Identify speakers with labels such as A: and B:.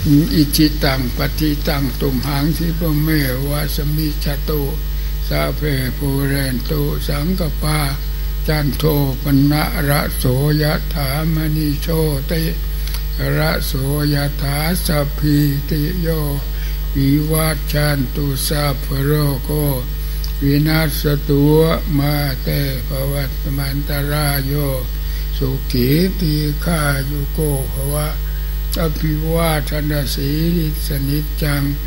A: อิจิตังปฏิตังตุมหังสิปะเมวะสมิจฉตุสาเพปูเรนตุสังกปาจันโทปนะระโสยถามณิโชติระโสยถาสัพพิติโยวิวัชชันตุสัพพโรโควินาศตุมาเตภวัตมันตรายโยสุขีตีฆายุโกภวะอภิวาทนาสีลิสนิจจัง